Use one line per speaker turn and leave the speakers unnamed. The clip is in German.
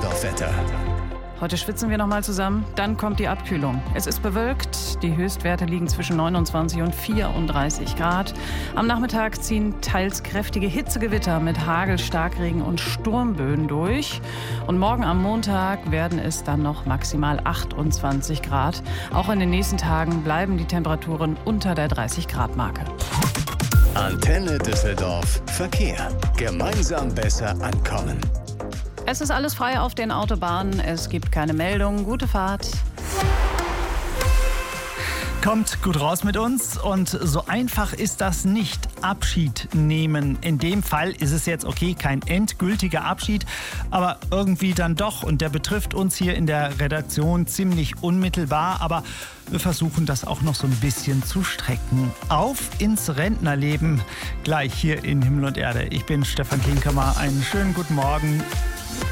Düsseldorf-Wetter.
Heute schwitzen wir nochmal zusammen, dann kommt die Abkühlung. Es ist bewölkt, die Höchstwerte liegen zwischen 29 und 34 Grad. Am Nachmittag ziehen teils kräftige Hitzegewitter mit Hagel, Starkregen und Sturmböen durch. Und morgen am Montag werden es dann noch maximal 28 Grad. Auch in den nächsten Tagen bleiben die Temperaturen unter der 30-Grad-Marke.
Antenne Düsseldorf Verkehr. Gemeinsam besser ankommen.
Es ist alles frei auf den Autobahnen. Es gibt keine Meldungen. Gute Fahrt.
Kommt gut raus mit uns, und so einfach ist das nicht. Abschied nehmen. In dem Fall ist es jetzt okay, kein endgültiger Abschied, aber irgendwie dann doch, und der betrifft uns hier in der Redaktion ziemlich unmittelbar, aber wir versuchen das auch noch so ein bisschen zu strecken. Auf ins Rentnerleben, gleich hier in Himmel und Erde. Ich bin Stefan Klinkhammer, einen schönen guten Morgen.